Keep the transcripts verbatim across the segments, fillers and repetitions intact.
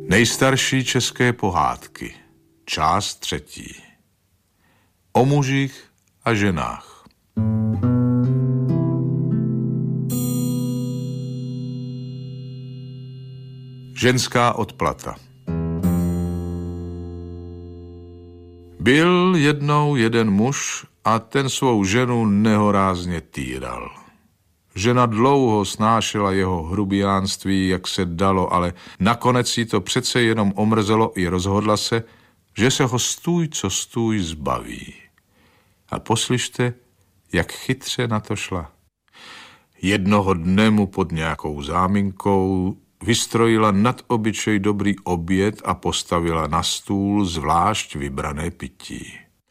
Nejstarší české pohádky. Část třetí. O mužích a ženách. Ženská odplata. Byl jednou jeden muž a ten svou ženu nehorázně týral. Žena dlouho snášela jeho hrubiánství, jak se dalo, ale nakonec jí to přece jenom omrzelo i rozhodla se, že se ho stůj co stůj zbaví. A poslyšte, jak chytře na to šla. Jednoho dne mu pod nějakou záminkou vystrojila nad obyčej dobrý oběd a postavila na stůl zvlášť vybrané pití.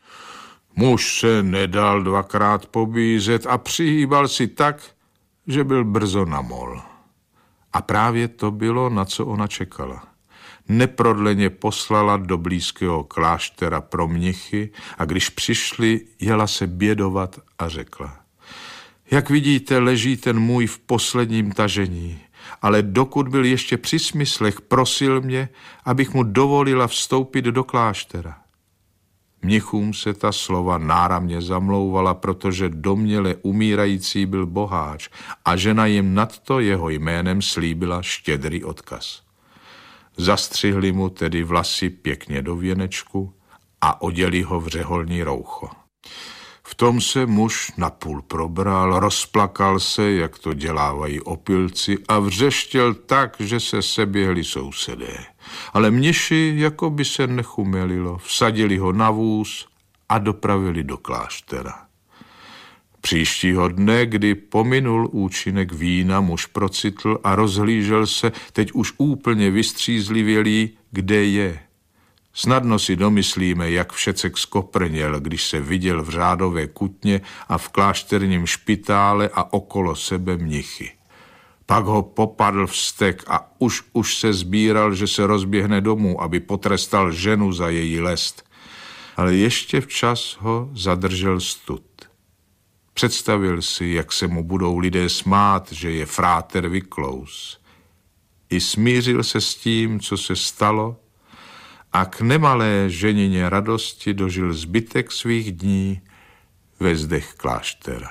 Muž se nedal dvakrát pobízet a přihýbal si tak, že byl brzo na mol. A právě to bylo, na co ona čekala. Neprodleně poslala do blízkého kláštera pro mnichy a když přišli, jela se bědovat a řekla: Jak vidíte, leží ten můj v posledním tažení, ale dokud byl ještě při smyslech, prosil mě, abych mu dovolila vstoupit do kláštera. Mnichům se ta slova náramně zamlouvala, protože domněle umírající byl boháč a žena jim nadto jeho jménem slíbila štědrý odkaz. Zastřihli mu tedy vlasy pěkně do věnečku a oděli ho v řeholní roucho. V tom se muž napůl probral, rozplakal se, jak to dělávají opilci, a vřeštěl tak, že se seběhli sousedé. Ale mniši, jako by se nechumelilo, vsadili ho na vůz a dopravili do kláštera. Příštího dne, kdy pominul účinek vína, muž procitl a rozhlížel se, teď už úplně vystřízlivělý, kde je. Snadno si domyslíme, jak všecek skoprněl, když se viděl v řádové kutně a v klášterním špitále a okolo sebe mnichy. Pak ho popadl vztek a už už se sbíral, že se rozběhne domů, aby potrestal ženu za její lest. Ale ještě včas ho zadržel stud. Představil si, jak se mu budou lidé smát, že je fráter Vyklous. I smířil se s tím, co se stalo, a k nemalé ženině radosti dožil zbytek svých dní ve zdech kláštera.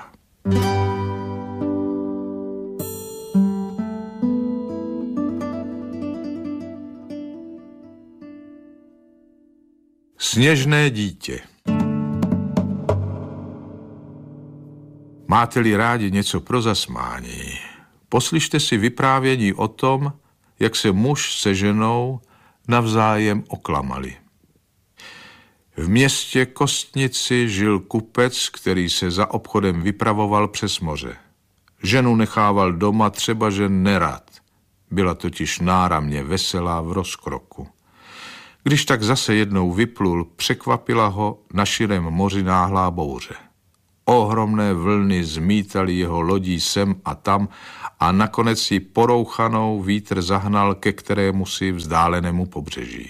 Sněžné dítě. Máte-li rádi něco pro zasmání, poslyšte si vyprávění o tom, jak se muž se ženou navzájem oklamali. V městě Kostnici žil kupec, který se za obchodem vypravoval přes moře. Ženu nechával doma, třeba že nerad. Byla totiž náramně veselá v rozkroku. Když tak zase jednou vyplul, překvapila ho na širém moři náhlá bouře. Ohromné vlny zmítaly jeho lodí sem a tam a nakonec ji porouchanou vítr zahnal ke kterému si vzdálenému pobřeží.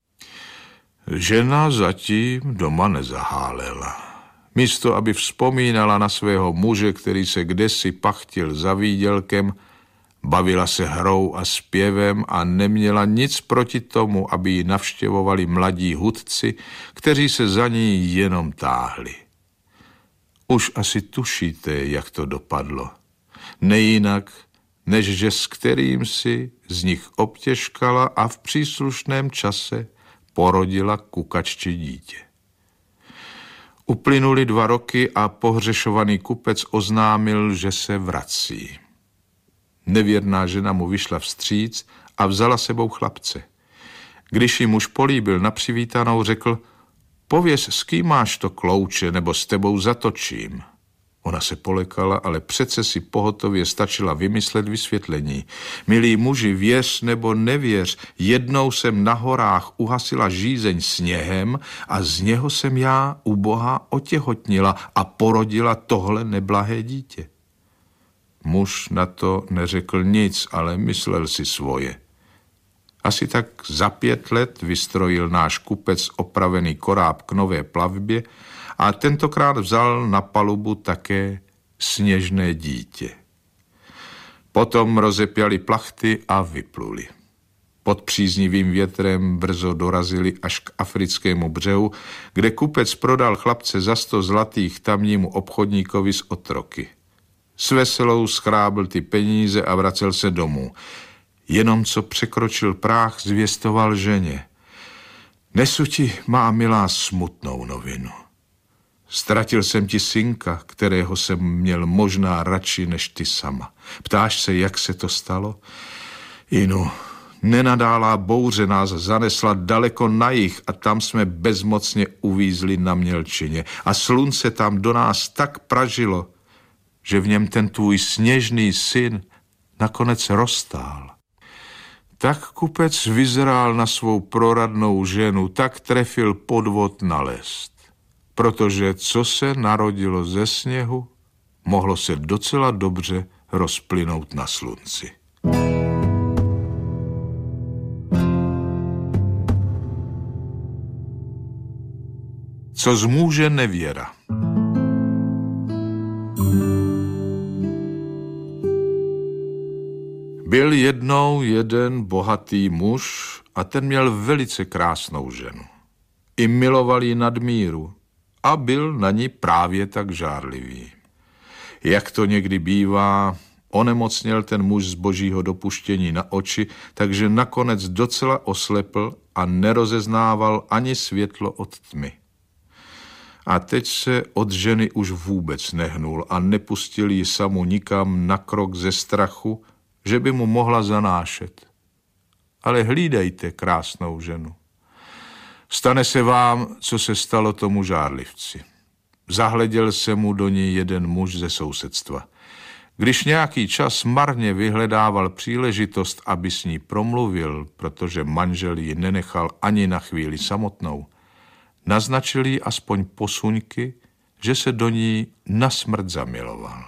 Žena zatím doma nezahálela. Místo, aby vzpomínala na svého muže, který se kdesi pachtil za výdělkem, bavila se hrou a zpěvem a neměla nic proti tomu, aby ji navštěvovali mladí hudci, kteří se za ní jenom táhli. Už asi tušíte, jak to dopadlo. Nejinak, než že s kterým si z nich obtěžkala a v příslušném čase porodila kukačče dítě. Uplynuly dva roky a pohřešovaný kupec oznámil, že se vrací. Nevěrná žena mu vyšla vstříc a vzala sebou chlapce. Když ji muž políbil na přivítanou, řekl: Pověz, s kým máš to klouče, nebo s tebou zatočím. Ona se polekala, ale přece si pohotově stačila vymyslet vysvětlení. Milí muži, věř nebo nevěř, jednou jsem na horách uhasila žízeň sněhem a z něho jsem já, ubohá, otěhotnila a porodila tohle neblahé dítě. Muž na to neřekl nic, ale myslel si svoje. Asi tak za pět let vystrojil náš kupec opravený koráb k nové plavbě a tentokrát vzal na palubu také sněžné dítě. Potom rozepěli plachty a vypluli. Pod příznivým větrem brzo dorazili až k africkému břehu, kde kupec prodal chlapce za sto zlatých tamnímu obchodníkovi z otroky. S veselou schrábl ty peníze a vracel se domů. Jenom co překročil práh, zvěstoval ženě: Nesu ti, má milá, smutnou novinu. Ztratil jsem ti synka, kterého jsem měl možná radši než ty sama. Ptáš se, jak se to stalo? Inu, nenadálá bouře nás zanesla daleko na jih a tam jsme bezmocně uvízli na mělčině. A slunce tam do nás tak pražilo, že v něm ten tvůj sněžný syn nakonec roztál. Tak kupec vyzrál na svou proradnou ženu, tak trefil podvod na lest. Protože co se narodilo ze sněhu, mohlo se docela dobře rozplynout na slunci. Co zmůže nevěra? Byl jednou jeden bohatý muž a ten měl velice krásnou ženu. I miloval ji nad míru a byl na ní právě tak žárlivý. Jak to někdy bývá, onemocněl ten muž z božího dopuštění na oči, takže nakonec docela oslepl a nerozeznával ani světlo od tmy. A teď se od ženy už vůbec nehnul a nepustil ji samu nikam na krok ze strachu, že by mu mohla zanášet. Ale hlídejte krásnou ženu. Stane se vám, co se stalo tomu žárlivci. Zahleděl se mu do ní jeden muž ze sousedstva. Když nějaký čas marně vyhledával příležitost, aby s ní promluvil, protože manžel ji nenechal ani na chvíli samotnou, naznačil jí aspoň posuňky, že se do ní nasmrt zamiloval.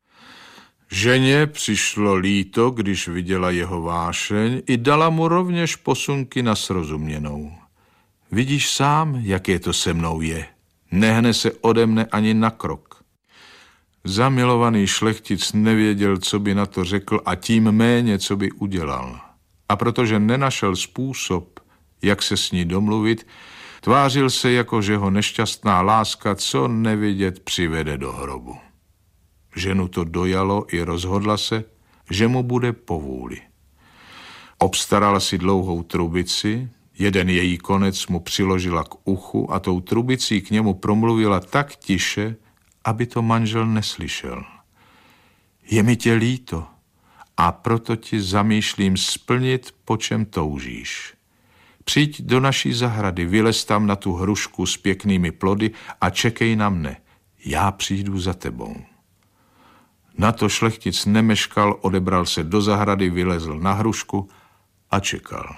Ženě přišlo líto, když viděla jeho vášeň, i dala mu rovněž posunky na srozuměnou. Vidíš sám, jaké to se mnou je. Nehne se ode mne ani na krok. Zamilovaný šlechtic nevěděl, co by na to řekl a tím méně, co by udělal. A protože nenašel způsob, jak se s ní domluvit, tvářil se, jako že ho nešťastná láska co nevidět přivede do hrobu. Ženu to dojalo i rozhodla se, že mu bude povůli. Obstarala si dlouhou trubici, jeden její konec mu přiložila k uchu a tou trubicí k němu promluvila tak tiše, aby to manžel neslyšel. Je mi tě líto a proto ti zamýšlím splnit, po čem toužíš. Přijď do naší zahrady, vylez tam na tu hrušku s pěknými plody a čekej na mne. Já přijdu za tebou. Na to šlechtic nemeškal, odebral se do zahrady, vylezl na hrušku a čekal.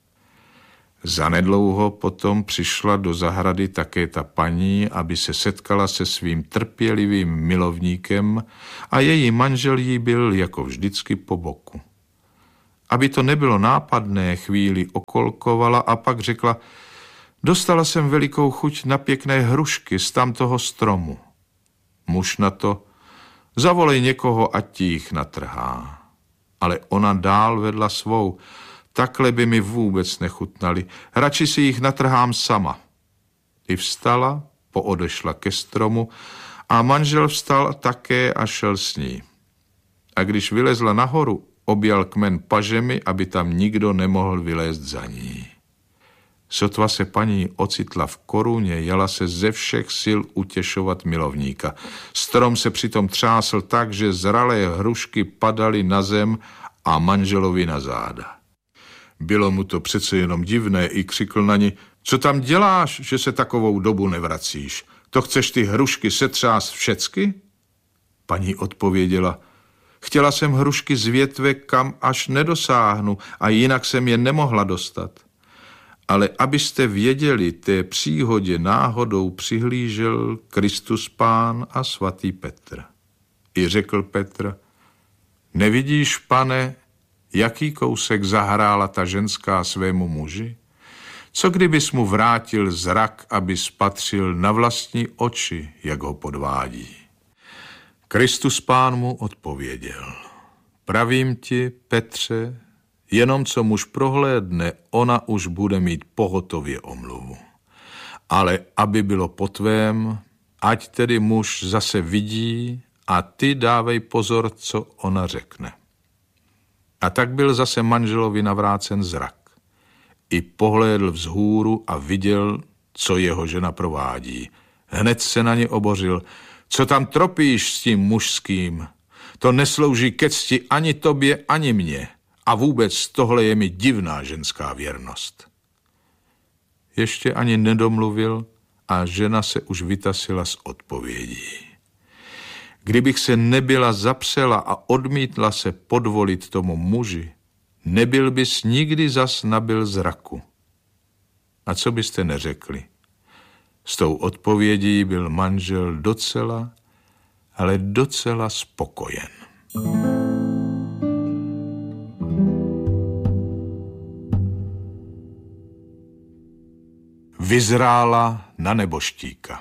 Zanedlouho potom přišla do zahrady také ta paní, aby se setkala se svým trpělivým milovníkem a její manžel jí byl jako vždycky po boku. Aby to nebylo nápadné, chvíli okolkovala a pak řekla: dostala jsem velikou chuť na pěkné hrušky z tamtoho stromu. Muž na to: zavolej někoho, ať ti jich natrhá. Ale ona dál vedla svou: takhle by mi vůbec nechutnali, radši si jich natrhám sama. I vstala, poodešla ke stromu a manžel vstal také a šel s ní. A když vylezla nahoru, objal kmen pažemi, aby tam nikdo nemohl vylézt za ní. Sotva se paní ocitla v koruně, jala se ze všech sil utěšovat milovníka. Strom se přitom třásl tak, že zralé hrušky padaly na zem a manželovi na záda. Bylo mu to přece jenom divné, i křikl na ní: co tam děláš, že se takovou dobu nevracíš? To chceš ty hrušky setřást všecky? Paní odpověděla: chtěla jsem hrušky z větve, kam až nedosáhnu, a jinak jsem je nemohla dostat. Ale abyste věděli, té příhodě náhodou přihlížel Kristus Pán a svatý Petr. I řekl Petr: nevidíš, pane, jaký kousek zahrála ta ženská svému muži? Co kdybys mu vrátil zrak, aby spatřil na vlastní oči, jak ho podvádí? Kristus Pán mu odpověděl: pravím ti, Petře, Jenom co muž prohlédne, ona už bude mít pohotově omluvu. Ale aby bylo po tvém, ať tedy muž zase vidí a ty dávej pozor, co ona řekne. A tak byl zase manželovi navrácen zrak. I pohlédl vzhůru a viděl, co jeho žena provádí. Hned se na ně obořil. Co tam tropíš s tím mužským? To neslouží ke cti ani tobě, ani mně. A vůbec tohle je mi divná ženská věrnost. Ještě ani nedomluvil a žena se už vytasila z odpovědí. Kdybych se nebyla zapřela a odmítla se podvolit tomu muži, nebyl bys nikdy zas nabyl zraku. A co byste neřekli? S tou odpovědí byl manžel docela, ale docela spokojen. Vyzrála na neboštíka.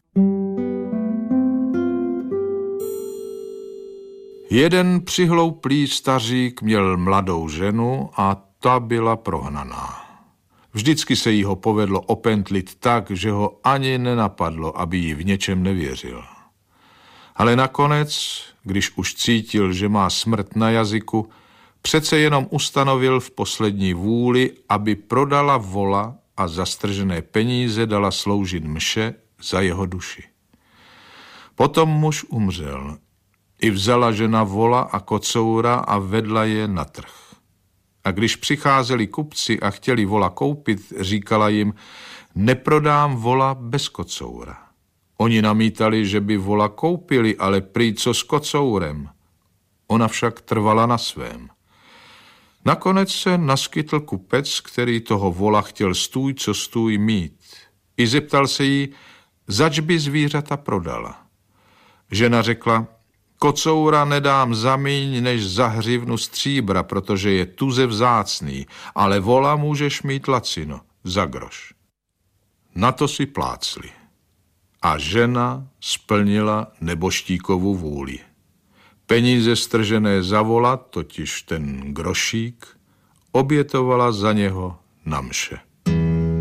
Jeden přihlouplý stařík měl mladou ženu a ta byla prohnaná. Vždycky se jí ho povedlo opentlit tak, že ho ani nenapadlo, aby jí v něčem nevěřil. Ale nakonec, když už cítil, že má smrt na jazyku, přece jenom ustanovil v poslední vůli, aby prodala vola a za stržené peníze dala sloužit mše za jeho duši. Potom muž umřel. I vzala žena vola a kocoura a vedla je na trh. A když přicházeli kupci a chtěli vola koupit, říkala jim, neprodám vola bez kocoura. Oni namítali, že by vola koupili, ale prý co s kocourem. Ona však trvala na svém. Nakonec se naskytl kupec, který toho vola chtěl stůj, co stůj mít. I zeptal se jí, zač by zvířata prodala. Žena řekla, kocoura nedám za míň než za hřivnu stříbra, protože je tuze vzácný, ale vola můžeš mít lacino, za groš. Na to si plácli. A žena splnila neboštíkovu vůli. Peníze stržené za vola, totiž ten grošík, obětovala za něho na mše.